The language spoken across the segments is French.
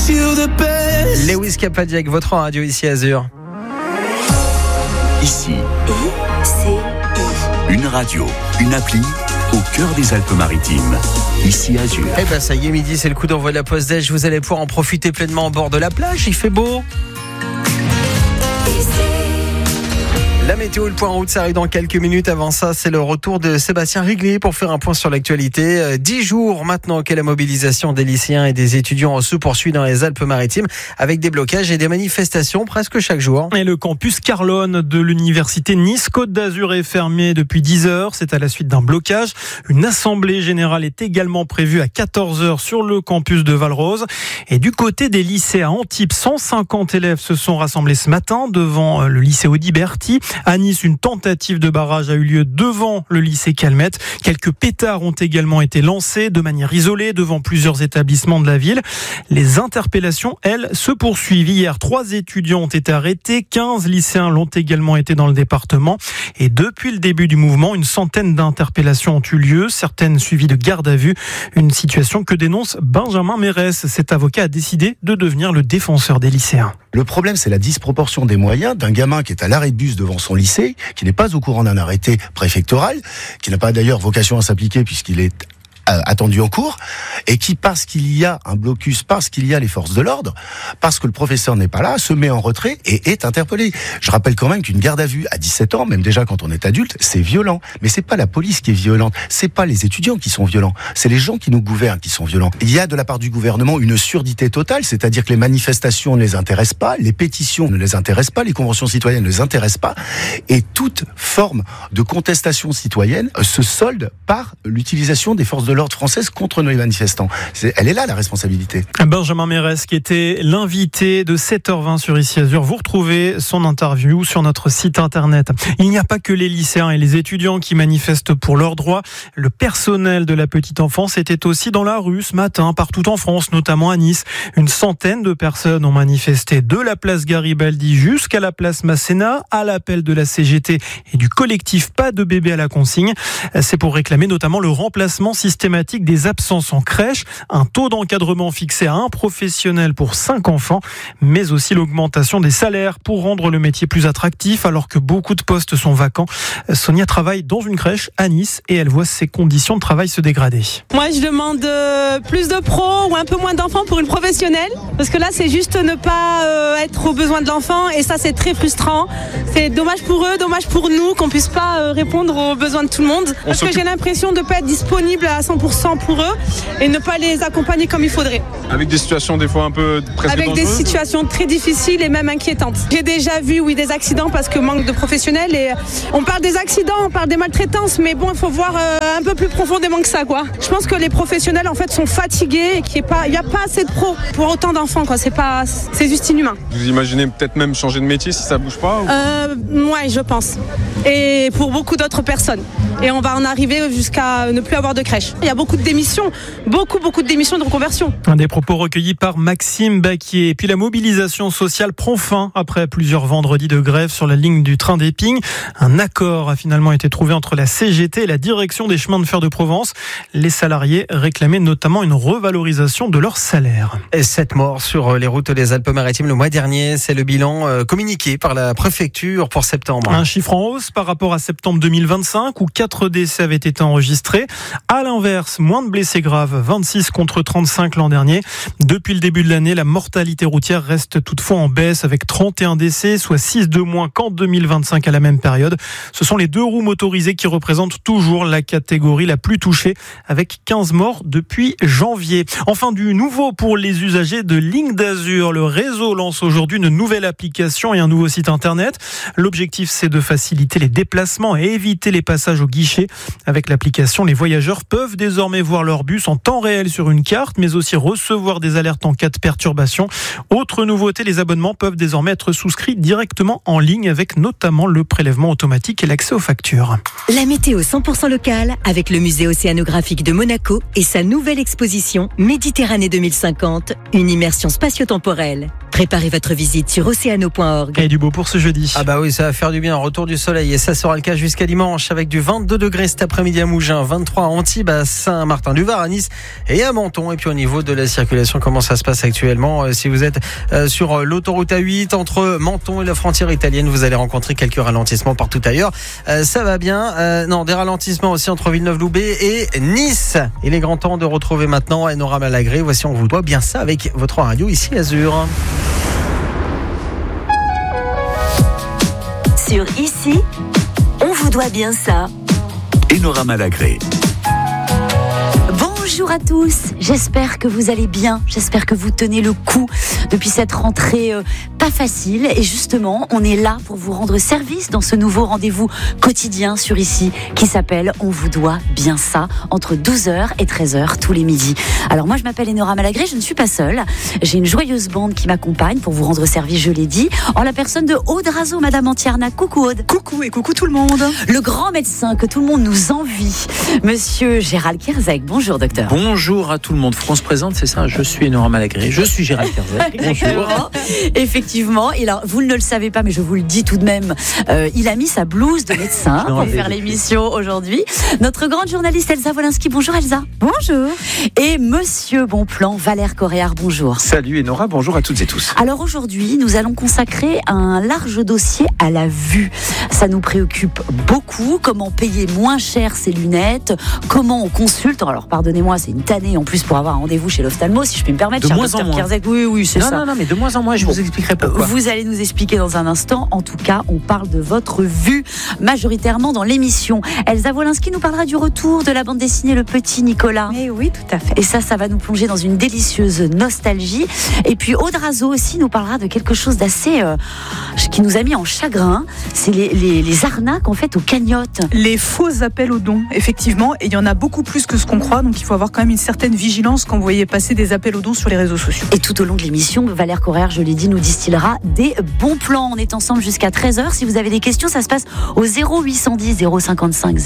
Lewis Capaldi, votre radio ici Azur. Ici, une radio, une appli au cœur des Alpes-Maritimes. Ici Azur. Eh ben ça y est, midi, c'est le coup d'envoi de la pause déj. Vous allez pouvoir en profiter pleinement au bord de la plage. Il fait beau. La météo, le point route, ça arrive dans quelques minutes. Avant ça, c'est le retour de Sébastien Rigli pour faire un point sur l'actualité. 10 jours maintenant que la mobilisation des lycéens et des étudiants se poursuit dans les Alpes-Maritimes avec des blocages et des manifestations presque chaque jour. Et le campus Carlone de l'université Nice-Côte d'Azur est fermé depuis 10 heures. C'est à la suite d'un blocage. Une assemblée générale est également prévue à 14 heures sur le campus de Valrose. Et du côté des lycées à Antibes, 150 élèves se sont rassemblés ce matin devant le lycée Audiberti. À Nice, une tentative de barrage a eu lieu devant le lycée Calmette. Quelques pétards ont également été lancés de manière isolée devant plusieurs établissements de la ville. Les interpellations, elles, se poursuivent. Hier, 3 étudiants ont été arrêtés, 15 lycéens l'ont également été dans le département. Et depuis le début du mouvement, une centaine d'interpellations ont eu lieu, certaines suivies de garde à vue. Une situation que dénonce Benjamin Mérès. Cet avocat a décidé de devenir le défenseur des lycéens. Le problème, c'est la disproportion des moyens d'un gamin qui est à l'arrêt de bus devant son lycée, qui n'est pas au courant d'un arrêté préfectoral, qui n'a pas d'ailleurs vocation à s'appliquer puisqu'il est attendu en cours, et qui, parce qu'il y a un blocus, parce qu'il y a les forces de l'ordre, parce que le professeur n'est pas là, se met en retrait et est interpellé. Je rappelle quand même qu'une garde à vue à 17 ans, même déjà quand on est adulte, c'est violent. Mais c'est pas la police qui est violente, c'est pas les étudiants qui sont violents, c'est les gens qui nous gouvernent qui sont violents. Il y a de la part du gouvernement une surdité totale, c'est-à-dire que les manifestations ne les intéressent pas, les pétitions ne les intéressent pas, les conventions citoyennes ne les intéressent pas, et toute forme de contestation citoyenne se solde par l'utilisation des forces de l'ordre française contre les manifestants. Elle est là, la responsabilité. Benjamin Mérès, qui était l'invité de 7h20 sur Ici Azur. Vous retrouvez son interview sur notre site internet. Il n'y a pas que les lycéens et les étudiants qui manifestent pour leurs droits. Le personnel de la petite enfance était aussi dans la rue ce matin, partout en France, notamment à Nice. Une centaine de personnes ont manifesté de la place Garibaldi jusqu'à la place Masséna, à l'appel de la CGT et du collectif Pas de bébé à la consigne. C'est pour réclamer notamment le remplacement systématique des absences en crèche, un taux d'encadrement fixé à 1 professionnel pour 5 enfants, mais aussi l'augmentation des salaires pour rendre le métier plus attractif alors que beaucoup de postes sont vacants. Sonia travaille dans une crèche à Nice et elle voit ses conditions de travail se dégrader. Moi, je demande plus de pros ou un peu moins d'enfants pour une professionnelle, parce que là, c'est juste ne pas être aux besoins de l'enfant et ça, c'est très frustrant. C'est dommage pour eux, dommage pour nous qu'on puisse pas répondre aux besoins de tout le monde, parce que j'ai l'impression de pas être disponible à 100% pour eux et ne pas les accompagner comme il faudrait. Avec des situations des fois un peu presque dangereuses. Avec des situations très difficiles et même inquiétantes. J'ai déjà vu des accidents parce que manque de professionnels, et on parle des accidents, on parle des maltraitances, mais bon, il faut voir un peu plus profondément que ça, quoi. Je pense que les professionnels en fait sont fatigués et qu'il n'y a pas assez de pros pour autant d'enfants, quoi. C'est juste inhumain. Vous imaginez peut-être même changer de métier si ça bouge pas Ouais, je pense. Et pour beaucoup d'autres personnes. Et on va en arriver jusqu'à ne plus avoir de crèche. Il y a beaucoup de démissions, beaucoup de démissions de reconversion. Des propos recueillis par Maxime Baquier. Et puis la mobilisation sociale prend fin après plusieurs vendredis de grève sur la ligne du train d'Épingle. Un accord a finalement été trouvé entre la CGT et la direction des chemins de fer de Provence. Les salariés réclamaient notamment une revalorisation de leur salaire. Et 7 morts sur les routes des Alpes-Maritimes le mois dernier. C'est le bilan communiqué par la préfecture pour septembre. Un chiffre en hausse par rapport à septembre 2025 où 4 décès avaient été enregistrés. À l'inverse, moins de blessés graves, 26 contre 35 l'an dernier. Depuis le début de l'année, la mortalité routière reste toutefois en baisse avec 31 décès, soit 6 de moins qu'en 2025 à la même période. Ce sont les 2 roues motorisées qui représentent toujours la catégorie la plus touchée avec 15 morts depuis janvier. Enfin, du nouveau pour les usagers de Ligne d'Azur. Le réseau lance aujourd'hui une nouvelle application et un nouveau site internet. L'objectif, c'est de faciliter les déplacements et éviter les passages au guichet. Avec l'application, les voyageurs peuvent désormais voir leur bus en temps réel sur une carte, mais aussi recevoir des alertes en cas de perturbation. Autre nouveauté, les abonnements peuvent désormais être souscrits directement en ligne avec notamment le prélèvement automatique et l'accès aux factures. La météo 100% locale avec le musée océanographique de Monaco et sa nouvelle exposition Méditerranée 2050, une immersion spatio-temporelle. Préparez votre visite sur oceano.org. Et du beau pour ce jeudi. Ah bah oui, ça va faire du bien, retour du soleil et ça sera le cas jusqu'à dimanche avec du 22 degrés cet après-midi à Mougins, 23 à Antibes, à Saint-Martin-du-Var, à Nice et à Menton. Et puis au niveau de la circulation, comment ça se passe actuellement? Si vous êtes sur l'autoroute A8 entre Menton et la frontière italienne, vous allez rencontrer quelques ralentissements partout ailleurs. Ça va bien. Non, des ralentissements aussi entre Villeneuve-Loubet et Nice. Il est grand temps de retrouver maintenant Enora Malagré. Voici On vous doit bien ça avec votre radio ici Azur. Sur Ici, on vous doit bien ça. Enora Malagré. Bonjour à tous, j'espère que vous allez bien, j'espère que vous tenez le coup depuis cette rentrée pas facile et justement on est là pour vous rendre service dans ce nouveau rendez-vous quotidien sur Ici qui s'appelle On vous doit bien ça entre 12h et 13h tous les midis. Alors moi je m'appelle Enora Malagré, je ne suis pas seule, j'ai une joyeuse bande qui m'accompagne pour vous rendre service, je l'ai dit, en la personne de Aude Razo, Madame Antierna. Coucou Aude. Coucou et coucou tout le monde. Le grand médecin que tout le monde nous envie, Monsieur Gérald Kierzek. Bonjour docteur. Bonjour à tout le monde. France présente, c'est ça. Je suis Enora Malagré. Je suis Gérald Kierzek. Bonjour. Effectivement. Et alors, vous ne le savez pas, mais je vous le dis tout de même. Il a mis sa blouse de médecin pour faire l'émission aujourd'hui. Notre grande journaliste Elsa Wolinski. Bonjour Elsa. Bonjour. Et Monsieur Bonplan, Valère Coréard. Bonjour. Salut Enora. Bonjour à toutes et tous. Alors aujourd'hui, nous allons consacrer un large dossier à la vue. Ça nous préoccupe beaucoup. Comment payer moins cher ses lunettes? Comment on consulte? Alors pardonnez-moi, c'est une tannée en plus pour avoir un rendez-vous chez l'ophtalmo, si je puis me permettre. De moins en moins. Oui, c'est ça. Non, mais de moins en moins, je vous expliquerai pourquoi. Vous allez nous expliquer dans un instant. En tout cas, on parle de votre vue majoritairement dans l'émission. Elsa Wolinski nous parlera du retour de la bande dessinée Le Petit Nicolas. Mais oui, tout à fait. Et ça va nous plonger dans une délicieuse nostalgie. Et puis Aude Razo aussi nous parlera de quelque chose d'assez qui nous a mis en chagrin. C'est les arnaques en fait aux cagnottes. Les faux appels aux dons, effectivement. Et il y en a beaucoup plus que ce qu'on croit. Donc il faut avoir quand même une certaine vigilance quand vous voyez passer des appels aux dons sur les réseaux sociaux. Et tout au long de l'émission, Valère Coréard, je l'ai dit, nous distillera des bons plans. On est ensemble jusqu'à 13h. Si vous avez des questions, ça se passe au 0810 055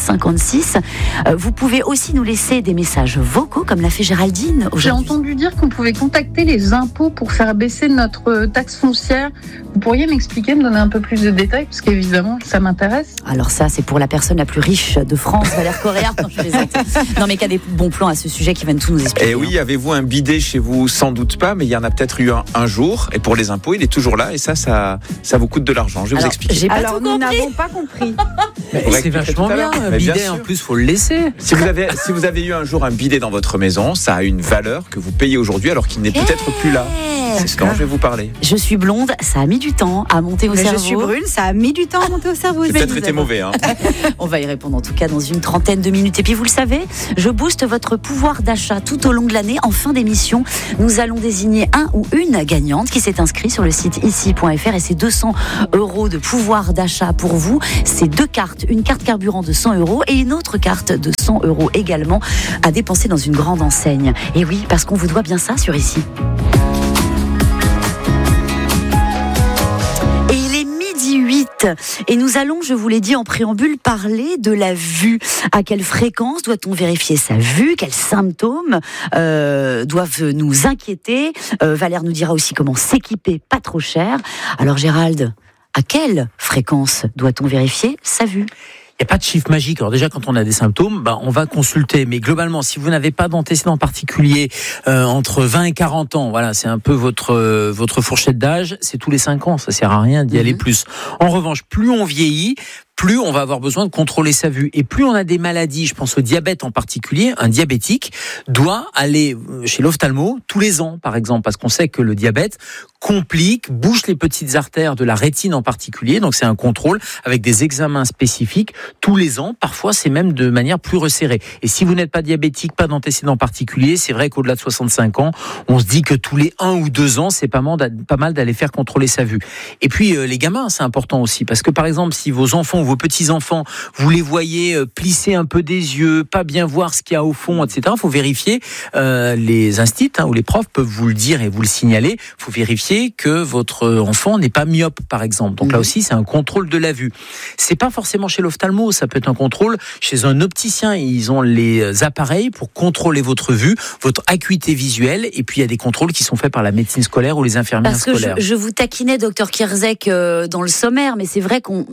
056. Vous pouvez aussi nous laisser des messages vocaux, comme l'a fait Géraldine aujourd'hui. J'ai entendu dire qu'on pouvait contacter les impôts pour faire baisser notre taxe foncière. Vous pourriez m'expliquer, me donner un peu plus de détails, parce qu'évidemment, ça m'intéresse. Alors ça, c'est pour la personne la plus riche de France, Valère Coréard. Non, je plaisante. Non, mais qu'il y a des bons plans à ce sujet qui viennent tout nous expliquer. Et oui, avez-vous un bidet chez vous? Sans doute pas, mais il y en a peut-être eu un jour. Et pour les impôts, il est toujours là. Et ça vous coûte de l'argent. Je vais vous expliquer. Nous n'avons pas compris. C'est vachement bien. Un bidet, en plus, faut le laisser. Si vous avez eu un jour un bidet dans votre maison, ça a une valeur que vous payez aujourd'hui, alors qu'il n'est peut-être plus là. C'est ce dont je vais vous parler. Je suis blonde, ça a mis du temps à monter au cerveau. Je suis brune, ça a mis du temps à monter au cerveau. J'ai peut-être été mauvais. On va y répondre en tout cas dans une trentaine de minutes. Et puis vous le savez, je booste votre pouvoir d'achat tout au long de l'année. En fin d'émission, nous allons désigner un ou une gagnante qui s'est inscrite sur le site ici.fr et c'est 200 € de pouvoir d'achat pour vous. C'est 2 cartes, une carte carburant de 100 € et une autre carte de 100 € également à dépenser dans une grande enseigne. Et oui, parce qu'on vous doit bien ça sur Ici. Et nous allons, je vous l'ai dit en préambule, parler de la vue. À quelle fréquence doit-on vérifier sa vue? Quels symptômes doivent nous inquiéter? Valère nous dira aussi comment s'équiper pas trop cher. Alors Gérald, à quelle fréquence doit-on vérifier sa vue? Il n'y a pas de chiffre magique. Alors déjà, quand on a des symptômes, on va consulter. Mais globalement, si vous n'avez pas d'antécédents particuliers entre 20 et 40 ans, voilà, c'est un peu votre fourchette d'âge, c'est tous les 5 ans. Ça sert à rien d'y aller plus. En revanche, plus on vieillit, plus on va avoir besoin de contrôler sa vue. Et plus on a des maladies, je pense au diabète en particulier, un diabétique doit aller chez l'ophtalmo tous les ans, par exemple, parce qu'on sait que le diabète complique, bouche les petites artères de la rétine en particulier. Donc c'est un contrôle avec des examens spécifiques tous les ans. Parfois, c'est même de manière plus resserrée. Et si vous n'êtes pas diabétique, pas d'antécédents particuliers, c'est vrai qu'au-delà de 65 ans, on se dit que tous les 1 ou 2 ans, c'est pas mal d'aller faire contrôler sa vue. Et puis, les gamins, c'est important aussi. Parce que, par exemple, si vos enfants ou vos petits-enfants, vous les voyez plisser un peu des yeux, pas bien voir ce qu'il y a au fond, etc. Il faut vérifier, les instituts ou les profs peuvent vous le dire et vous le signaler, il faut vérifier que votre enfant n'est pas myope, par exemple. Donc là aussi, c'est un contrôle de la vue. C'est pas forcément chez l'ophtalmo, ça peut être un contrôle chez un opticien. Ils ont les appareils pour contrôler votre vue, votre acuité visuelle, et puis il y a des contrôles qui sont faits par la médecine scolaire ou les infirmières scolaires. Je vous taquinais, docteur Kierzek, dans le sommaire, mais c'est vrai qu'on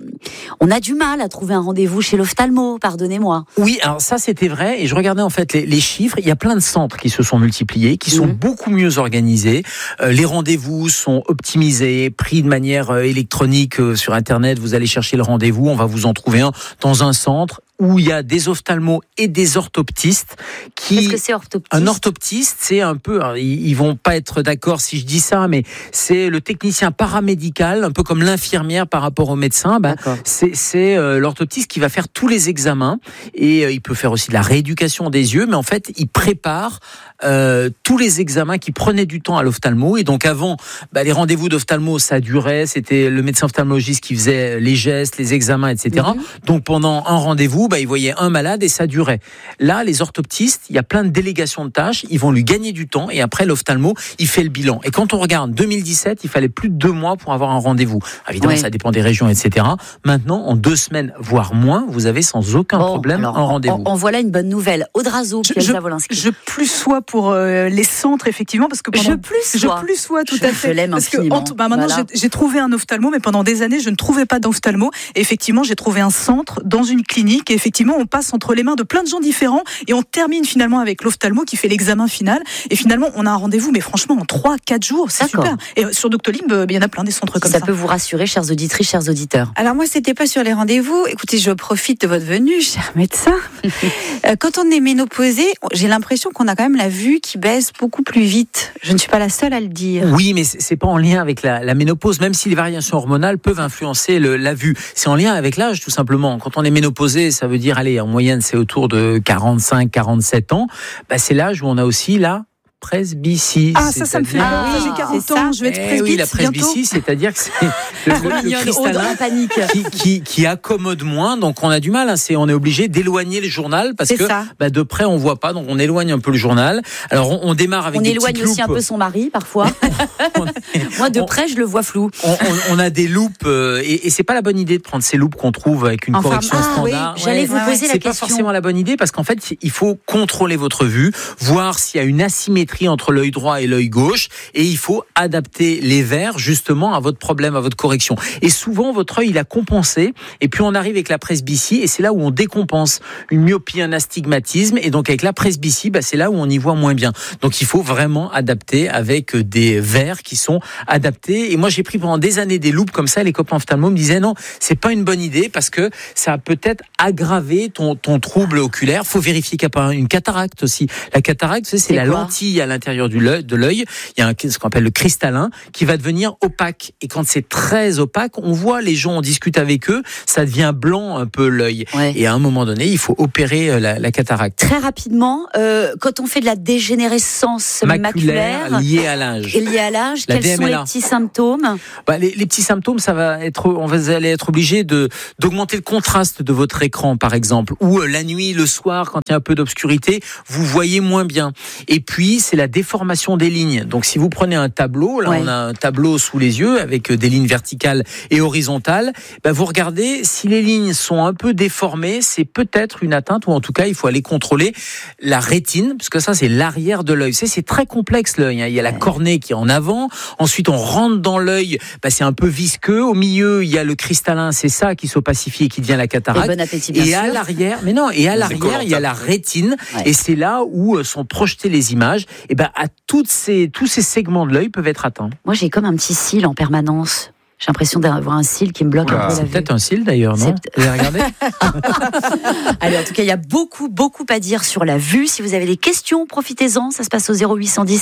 a du mal à trouver un rendez-vous chez l'ophtalmo, pardonnez-moi. Oui, alors ça c'était vrai, et je regardais en fait les chiffres, il y a plein de centres qui se sont multipliés, qui sont beaucoup mieux organisés, les rendez-vous sont optimisés, pris de manière électronique sur Internet, vous allez chercher le rendez-vous, on va vous en trouver un dans un centre où il y a des ophtalmos et des orthoptistes Qu'est-ce que c'est orthoptiste ? Un orthoptiste, c'est un peu, ils vont pas être d'accord si je dis ça, mais c'est le technicien paramédical, un peu comme l'infirmière par rapport au médecin. C'est l'orthoptiste qui va faire tous les examens, et il peut faire aussi de la rééducation des yeux, mais en fait, il prépare tous les examens qui prenaient du temps à l'ophtalmo. Et donc avant, les rendez-vous d'ophtalmo, ça durait, c'était le médecin ophtalmologiste qui faisait les gestes, les examens, etc. Donc pendant un rendez-vous, il voyait un malade et ça durait. Là, les orthoptistes, il y a plein de délégations de tâches, ils vont lui gagner du temps, et après l'ophtalmo, il fait le bilan. Et quand on regarde 2017, il fallait plus de 2 mois pour avoir un rendez-vous. Évidemment, ça dépend des régions, etc. Maintenant, en 2 semaines, voire moins, vous avez sans aucun problème un rendez-vous. En voilà une bonne nouvelle. Audrazo, Elsa Wolinski. Je plus sois pour les centres, effectivement, parce que je plus sois, tout à fait. Je l'aime infiniment. Maintenant, j'ai trouvé un ophtalmo, mais pendant des années, je ne trouvais pas d'ophtalmo. Et effectivement, j'ai trouvé un centre dans une clinique, et effectivement, on passe entre les mains de plein de gens différents, et on termine finalement avec l'ophtalmo qui fait l'examen final. Et finalement, on a un rendez-vous, mais franchement, en 3-4 jours, c'est super. Et sur Doctolib, il y en a plein des centres comme ça. Ça peut vous rassurer, chères auditrices, chers auditeurs. Alors moi, c'était pas sur les rendez-vous. Écoutez, je profite de votre venue, cher médecin. Quand on est ménopausé, j'ai l'impression qu'on a quand même la vue qui baisse beaucoup plus vite. Je ne suis pas la seule à le dire. Oui, mais c'est pas en lien avec la ménopause, même si les variations hormonales peuvent influencer la vue. C'est en lien avec l'âge, tout simplement. Quand on est ménopausé, ça veut dire, en moyenne, c'est autour de 45-47 ans. C'est l'âge où on a aussi presbytie. Ça me fait peur. J'ai 40 ans, je vais être presbyte. Oui, la presbytie, c'est-à dire que c'est le cristallin qui accommode moins, donc on a du mal. On est obligé d'éloigner le journal parce que de près on voit pas, donc on éloigne un peu le journal. Alors on démarre avec des petites loupes. On éloigne aussi un peu son mari parfois. Moi de près je le vois flou. On a des loupes et c'est pas la bonne idée de prendre ces loupes qu'on trouve avec une correction standard. Oui, j'allais vous poser la question. C'est pas forcément la bonne idée parce qu'en fait il faut contrôler votre vue, voir s'il y a une asymétrie entre l'œil droit et l'œil gauche, et il faut adapter les verres justement à votre problème, à votre correction. Et souvent votre œil il a compensé, et puis on arrive avec la presbytie, et c'est là où on décompense une myopie, un astigmatisme, et donc avec la presbytie, c'est là où on y voit moins bien. Donc il faut vraiment adapter avec des verres qui sont adaptés. Et moi j'ai pris pendant des années des loupes comme ça, les copains ophtalmo me disaient non, c'est pas une bonne idée parce que ça a peut-être aggravé ton trouble oculaire. Faut vérifier qu'il n'y a pas une cataracte aussi. La cataracte, c'est la lentille à l'intérieur de l'œil. Il y a ce qu'on appelle le cristallin qui va devenir opaque. Et quand c'est très opaque, on voit les gens, on discute avec eux, ça devient blanc un peu l'œil. Et à un moment donné, il faut opérer la cataracte. Très rapidement, quand on fait de la dégénérescence maculaire liée à l'âge. Quels sont les petits symptômes ? Les petits symptômes, on va aller être obligé d'augmenter le contraste de votre écran, par exemple, ou la nuit, le soir, quand il y a un peu d'obscurité, vous voyez moins bien. Et puis, c'est la déformation des lignes. Donc, si vous prenez un tableau, on a un tableau sous les yeux avec des lignes verticales et horizontales, vous regardez, si les lignes sont un peu déformées, c'est peut-être une atteinte, ou en tout cas, il faut aller contrôler la rétine, parce que ça, c'est l'arrière de l'œil. C'est très complexe, l'œil. Il y a la cornée qui est en avant, ensuite, on rentre dans l'œil, c'est un peu visqueux, au milieu, il y a le cristallin, c'est ça qui s'opacifie et qui devient la cataracte. Et bon appétit, bien sûr. À l'arrière, il y a la rétine, et c'est là où sont projetées les images. Et à tous ces segments de l'œil peuvent être atteints. Moi, j'ai comme un petit cil en permanence. J'ai l'impression d'avoir un cil qui me bloque un peu la vue. C'est peut-être un cil d'ailleurs, non ? Vous avez regardé ? Allez, en tout cas, il y a beaucoup à dire sur la vue. Si vous avez des questions, profitez-en. Ça se passe au 0810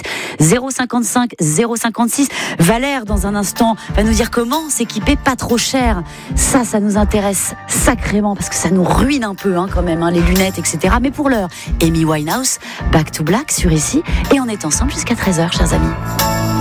055 056. Valère, dans un instant, va nous dire comment s'équiper pas trop cher. Ça nous intéresse sacrément parce que ça nous ruine un peu quand même, les lunettes, etc. Mais pour l'heure, Amy Winehouse, Back to Black sur ici. Et on est ensemble jusqu'à 13h, chers amis.